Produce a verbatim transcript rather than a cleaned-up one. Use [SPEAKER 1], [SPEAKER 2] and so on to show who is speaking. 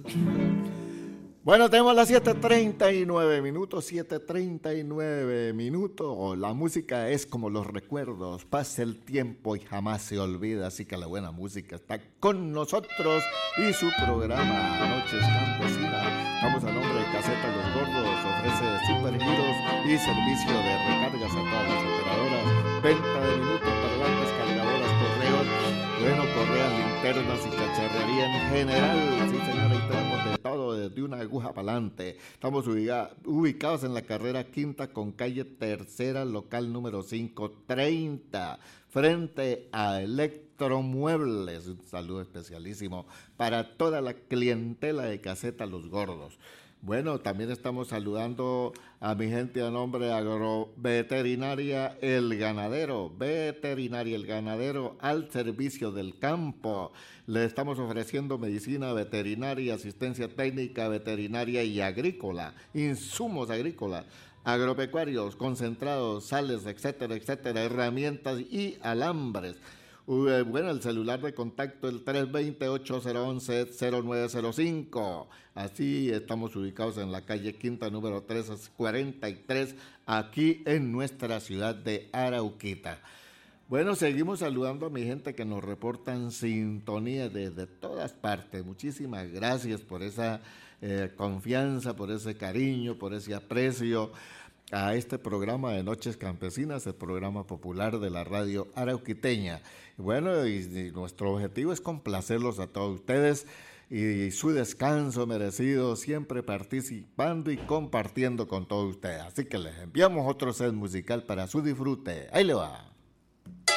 [SPEAKER 1] Bueno, tenemos las siete treinta y nueve minutos, siete treinta y nueve minutos. La música es como los recuerdos, pasa el tiempo y jamás se olvida, así que la buena música está con nosotros y su programa Noches Campesinas. Estamos a nombre de Caseta Los Gordos, ofrece supergiros y servicio de recargas a todas las operadoras, venta de minutos, parlantes, cargadoras, correos, bueno, correas, linternas y cacharrería en general. Sí, señora, y tenemos de todo, desde una aguja para adelante. Estamos ubica- ubicados en la carrera quinta con calle tercera, local número quinientos treinta, frente a Electromuebles. Un saludo especialísimo para toda la clientela de Caseta Los Gordos. Bueno, también estamos saludando a mi gente a nombre de Agroveterinaria El Ganadero, Veterinaria El Ganadero al servicio del campo. Le estamos ofreciendo medicina veterinaria, asistencia técnica veterinaria y agrícola, insumos agrícolas, agropecuarios, concentrados, sales, etcétera, etcétera, herramientas y alambres. Bueno, el celular de contacto el tres dos cero, ocho cero uno uno, cero nueve cero cinco. Así estamos ubicados en la calle Quinta número trescientos cuarenta y tres, aquí en nuestra ciudad de Arauquita. Bueno, seguimos saludando a mi gente que nos reporta en sintonía desde todas partes. Muchísimas gracias por esa eh, confianza, por ese cariño, por ese aprecio a este programa de Noches Campesinas, el programa popular de la radio arauquiteña. Bueno, y, y nuestro objetivo es complacerlos a todos ustedes y su descanso merecido, siempre participando y compartiendo con todos ustedes. Así que les enviamos otro set musical para su disfrute. Ahí le va.